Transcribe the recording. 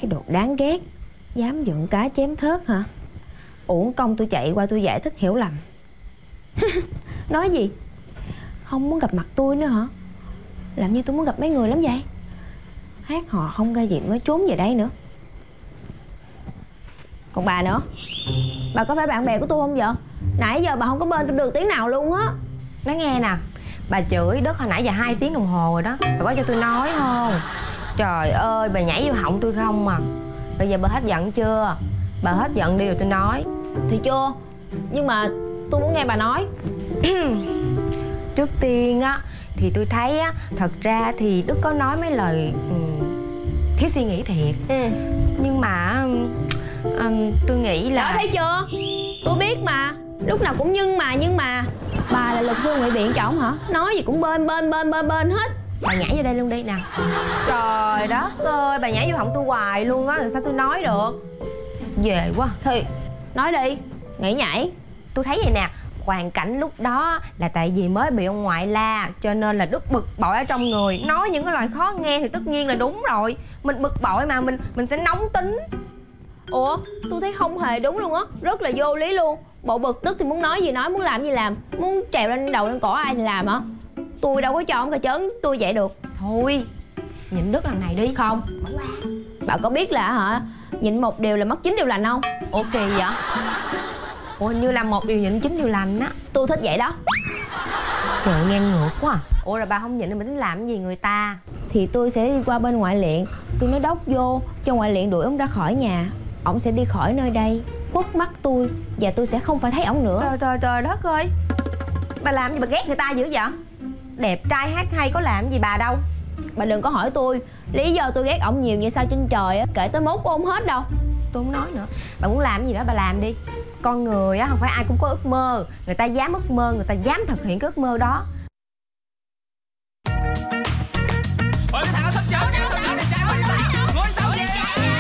Cái đồ đáng ghét, dám dựng cá chém thớt hả? Uổng công tôi chạy qua tôi giải thích hiểu lầm. Nói gì? Không muốn gặp mặt tôi nữa hả? Làm như tôi muốn gặp mấy người lắm vậy. Hát hò không ra gì mới trốn về đây nữa. Còn bà nữa, bà có phải bạn bè của tôi không vậy? Nãy giờ bà không có bên tôi được tiếng nào luôn á. Nói nghe nè, bà chửi Đức hồi nãy giờ 2 tiếng đồng hồ rồi đó. Bà có cho tôi nói không? Trời ơi, bà nhảy vô họng tôi không à. Bây giờ bà hết giận chưa? Bà hết giận đi rồi tôi nói. Thì chưa, nhưng mà tôi muốn nghe bà nói. Trước tiên á thì tôi thấy á, thật ra thì Đức có nói mấy lời thiếu suy nghĩ thiệt. Nhưng mà tôi nghĩ là... Đó, thấy chưa? Tôi biết mà. Lúc nào cũng nhưng mà. Bà là luật sư ngụy biện cho ổng hả? Nói gì cũng bên hết. Bà nhảy vô đây luôn đi nè. Trời đất ơi, bà nhảy vô họng tôi hoài luôn á. Làm sao tôi nói được? Về quá. Thì nói đi, nghĩ nhảy. Tôi thấy vậy nè, hoàn cảnh lúc đó là tại vì mới bị ông ngoại la, cho nên là Đức bực bội ở trong người. Nói những cái lời khó nghe thì tất nhiên là đúng rồi. Mình bực bội mà mình sẽ nóng tính. Ủa, tôi thấy không hề đúng luôn á. Rất là vô lý luôn. Bộ bực tức thì muốn nói gì nói, muốn làm gì làm. Muốn trèo lên đầu lên cổ ai thì làm hả? Tôi đâu có cho ông cà chớn tôi vậy được. Thôi, nhịn Đức lần này đi. Không. Bà có biết là hả, nhịn một điều là mất 9 điều lành không? Ủa kỳ vậy? Ủa hình như là 1 điều nhịn 9 điều lành á. Tôi thích vậy đó. Trời, ngang ngược quá à. Ủa rồi bà không nhịn thì mình tính làm cái gì người ta? Thì tôi sẽ đi qua bên ngoại luyện. Tôi nói đốc vô cho ngoại luyện đuổi ông ra khỏi nhà. Ổng sẽ đi khỏi nơi đây, khuất mắt tôi, và tôi sẽ không phải thấy ổng nữa. Trời đất ơi, bà làm gì bà ghét người ta dữ vậy? Đẹp trai hát hay có làm gì bà đâu. Bà đừng có hỏi tôi lý do tôi ghét ổng nhiều như sao trên trời á, kể tới mốt của ông hết đâu. Tôi không nói nữa. Bà muốn làm gì đó bà làm đi. Con người á, không phải ai cũng có ước mơ. Người ta dám ước mơ, người ta dám thực hiện cái ước mơ đó.